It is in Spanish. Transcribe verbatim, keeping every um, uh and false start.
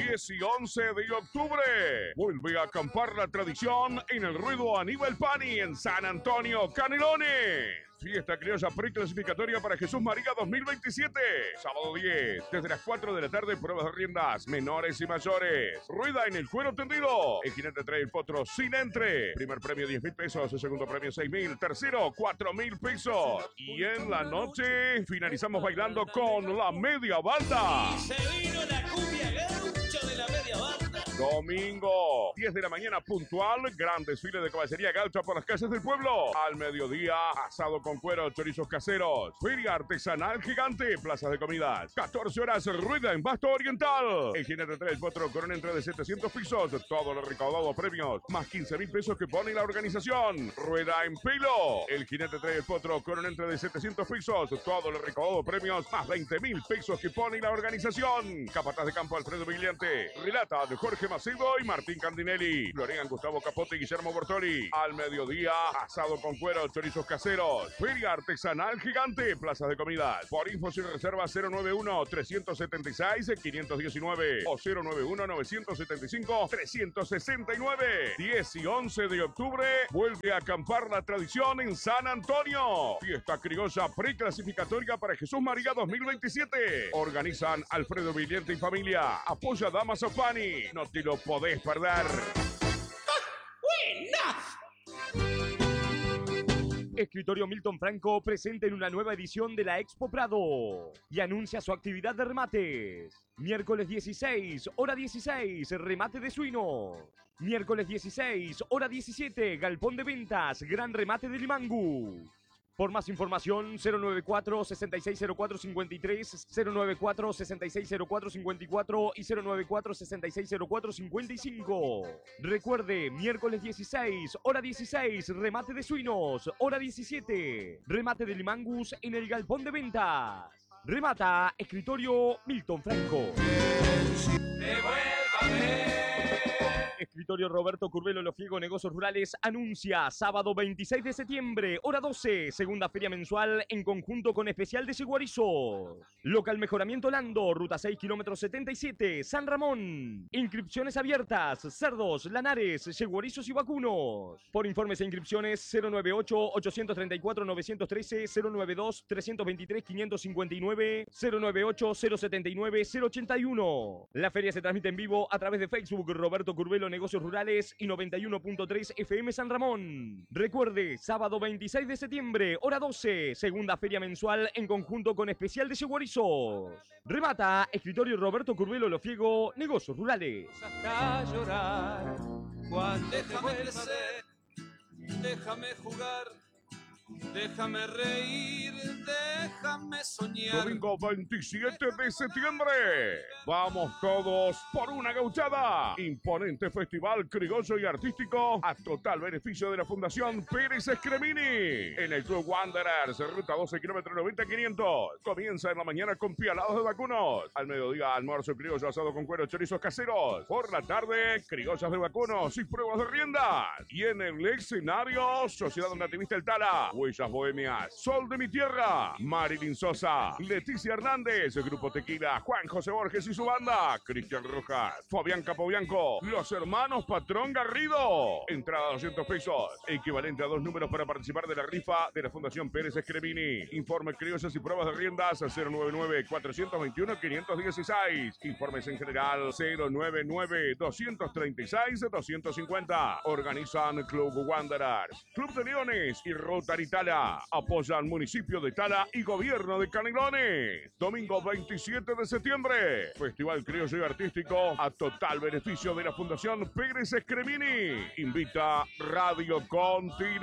diez y once de octubre. Vuelve a acampar la tradición en el Ruedo Aníbal Pani en San Antonio, Canelones. Fiesta criolla preclasificatoria para Jesús María dos mil veintisiete. Sábado diez, desde las cuatro de la tarde, pruebas de riendas, menores y mayores. Rueda en el cuero tendido. El jinete trae el potro sin entre. Primer premio diez mil pesos, el segundo premio seis mil, tercero cuatro mil pesos. Y en la noche finalizamos bailando con la media banda. Y se vino la cumbia gaucho de la media banda. Domingo, diez de la mañana puntual, gran desfile de caballería gaucha por las calles del pueblo. Al mediodía, asado con cuero, chorizos caseros, feria artesanal gigante, plazas de comidas. catorce horas, rueda en Basto Oriental. El jinete trae el potro con una entrada de setecientos pesos, todos los recaudados premios, más quince mil pesos que pone la organización. Rueda en pelo. El jinete trae el potro con una entrada de setecientos pesos, todos los recaudados premios, más veinte mil pesos que pone la organización. Capataz de campo Alfredo Vigliante. Relata de Jorge Macedo y Martín Candinelli. Florean Gustavo Capote y Guillermo Bortoli. Al mediodía, asado con cuero, chorizos caseros. Feria artesanal gigante, plazas de comidas. Por infos y reservas cero nueve uno, tres siete seis, cinco uno nueve o cero nueve uno, nueve siete cinco, tres seis nueve. diez y once de octubre vuelve a acampar la tradición en San Antonio. Fiesta criolla preclasificatoria para Jesús María dos mil veintisiete. Organizan Alfredo Vigliente y familia. Apoya Damas of Pani. No te lo podés perder. Escritorio Milton Franco presenta en una nueva edición de la Expo Prado y anuncia su actividad de remates. Miércoles dieciséis, hora dieciséis, remate de suinos. Miércoles dieciséis, hora diecisiete, galpón de ventas, gran remate de Limangu. Por más información, cero nueve cuatro, seis seis cero cuatro, cinco tres, cero nueve cuatro, seis seis cero cuatro, cinco cuatro y cero nueve cuatro, seis seis cero cuatro, cinco cinco. Recuerde, miércoles dieciséis, hora dieciséis, remate de suinos, hora diecisiete, remate de limangus en el galpón de ventas. Remata Escritorio Milton Franco. Escritorio Roberto Curvelo Lofiego Negocios Rurales anuncia sábado veintiséis de septiembre, hora doce, segunda feria mensual en conjunto con especial de Yeguarizo. Local Mejoramiento Lando, ruta seis, kilómetros setenta y siete, San Ramón. Inscripciones abiertas, cerdos, lanares, yeguarizos y vacunos. Por informes e inscripciones cero nueve ocho, ocho tres cuatro, nueve uno tres, cero nueve dos, tres dos tres, cinco cinco nueve, cero nueve ocho, cero siete nueve, cero ocho uno. La feria se transmite en vivo a través de Facebook Roberto Curvelo Negocios Rurales y noventa y uno punto tres F M San Ramón. Recuerde, sábado veintiséis de septiembre, hora doce, segunda feria mensual en conjunto con especial de Yeguarizos. Remata Escritorio Roberto Curvelo Lofiego Negocios Rurales. Hasta llorar cuando déjame crecer, déjame jugar, déjame reír, déjame soñar. Domingo veintisiete de septiembre. Vamos todos por una gauchada. Imponente festival criollo y artístico a total beneficio de la Fundación Pérez Escremini. En el Club Wanderers, ruta doce, kilómetros noventa, quinientos. Comienza en la mañana con pialados de vacunos. Al mediodía, almuerzo criollo asado con cuero, chorizos caseros. Por la tarde, criollas de vacunos y pruebas de riendas. Y en el escenario, Sociedad Nativista El Tala. Huellas Bohemias, Sol de mi Tierra, Marilyn Sosa, Leticia Hernández, Grupo Tequila, Juan José Borges y su banda, Cristian Rojas, Fabián Capobianco, los hermanos Patrón Garrido. Entrada doscientos pesos, equivalente a dos números para participar de la rifa de la Fundación Pérez Escremini. Informe criollas y pruebas de riendas cero nueve nueve, cuatro dos uno, cinco uno seis. Informes en general cero nueve nueve, dos tres seis, dos cinco cero. Organizan Club Wanderers, Club de Leones y Rotary Tala. Apoyan municipio de Tala y gobierno de Canelones. Domingo veintisiete de septiembre. Festival criollo y artístico a total beneficio de la Fundación Pérez Escremini. Invita Radio Continente.